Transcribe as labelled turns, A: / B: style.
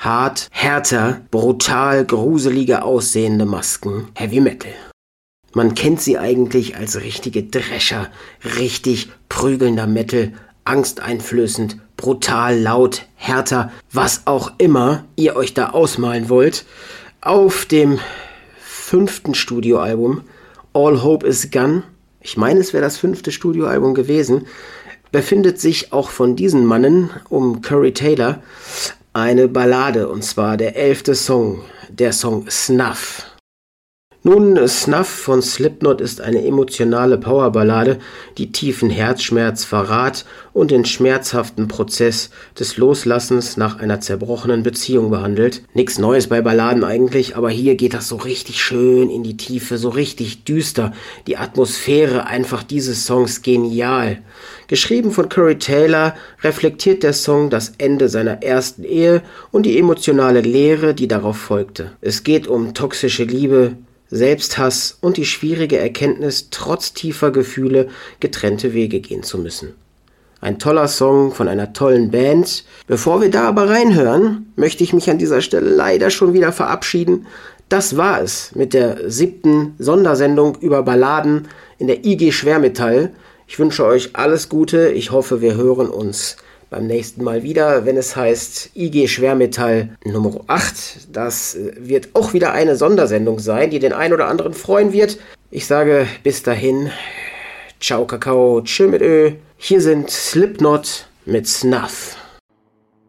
A: hart, härter, brutal, gruseliger aussehende Masken Heavy Metal. Man kennt sie eigentlich als richtige Drescher, richtig prügelnder Metal, angsteinflößend, brutal, laut, härter, was auch immer ihr euch da ausmalen wollt. Auf dem 5. Studioalbum All Hope Is Gone, ich meine, es wäre das 5. Studioalbum gewesen, befindet sich auch von diesen Mannen um Corey Taylor eine Ballade, und zwar der 11. Song, der Song Snuff. Nun, Snuff von Slipknot ist eine emotionale Powerballade, die tiefen Herzschmerz, Verrat und den schmerzhaften Prozess des Loslassens nach einer zerbrochenen Beziehung behandelt. Nichts Neues bei Balladen eigentlich, aber hier geht das so richtig schön in die Tiefe, so richtig düster. Die Atmosphäre einfach dieses Songs genial. Geschrieben von Corey Taylor reflektiert der Song das Ende seiner ersten Ehe und die emotionale Leere, die darauf folgte. Es geht um toxische Liebe, Selbsthass und die schwierige Erkenntnis, trotz tiefer Gefühle getrennte Wege gehen zu müssen. Ein toller Song von einer tollen Band. Bevor wir da aber reinhören, möchte ich mich an dieser Stelle leider schon wieder verabschieden. Das war es mit der 7. Sondersendung über Balladen in der IG Schwermetall. Ich wünsche euch alles Gute. Ich hoffe, wir hören uns beim nächsten Mal wieder, wenn es heißt IG Schwermetall Nummer 8. Das wird auch wieder eine Sondersendung sein, die den einen oder anderen freuen wird. Ich sage bis dahin, ciao Kakao, tschö mit Ö. Hier sind Slipknot mit Snuff.